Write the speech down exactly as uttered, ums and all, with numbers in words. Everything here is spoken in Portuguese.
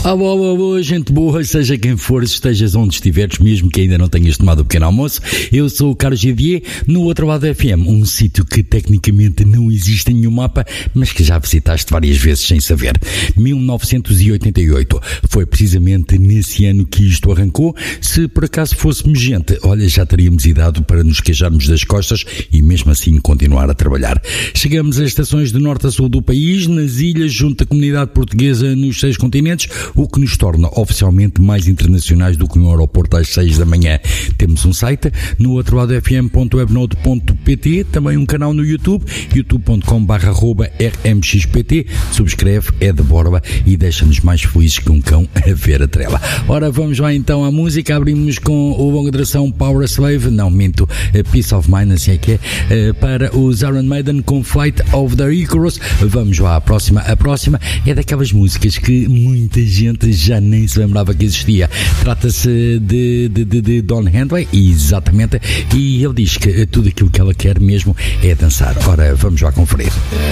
Ah, boa, boa, boa, gente boa, seja quem for, estejas onde estiveres, mesmo que ainda não tenhas tomado o pequeno almoço. Eu sou o Carlos Javier, no outro lado do F M, um sítio que tecnicamente não existe em nenhum mapa, mas que já visitaste várias vezes sem saber. mil novecentos e oitenta e oito, foi precisamente nesse ano que isto arrancou. Se por acaso fôssemos gente, olha, já teríamos idade para nos queijarmos das costas e mesmo assim continuar a trabalhar. Chegamos às estações do norte a sul do país, nas ilhas, junto à comunidade portuguesa nos seis continentes, o que nos torna oficialmente mais internacionais do que um aeroporto às seis da manhã. Temos um site, no outro lado f m ponto webnode ponto p t, também um canal no YouTube, youtube ponto com barra arroba r m x p t, subscreve, é de borba e deixa-nos mais felizes que um cão a ver a trela. Ora, vamos lá então à música, abrimos com o longa duração Power Slave, não minto, Peace of Mind, assim é que é, para os Iron Maiden com Flight of the Icarus. Vamos lá à próxima, a próxima é daquelas músicas que muita gente já nem se lembrava que existia. Trata-se de, de, de, de Don Henley, exatamente, e ele diz que tudo aquilo que ela quer mesmo é dançar. Ora, vamos lá conferir.